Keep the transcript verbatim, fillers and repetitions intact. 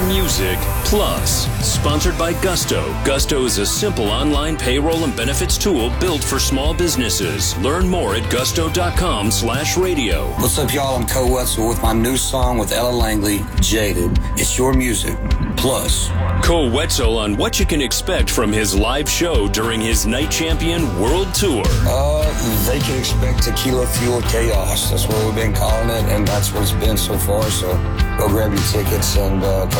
Music Plus. Sponsored by Gusto. Gusto is a simple online payroll and benefits tool built for small businesses. Learn more at gusto.com slash radio. What's up, y'all? I'm Cole Wetzel with my new song with Ella Langley, Jaded. It's Your Music Plus. Cole Wetzel on what you can expect from his live show during his Night Champion World Tour. Uh, they can expect tequila fueled chaos. That's what we've been calling it, and that's what it's been so far. So go grab your tickets and uh, come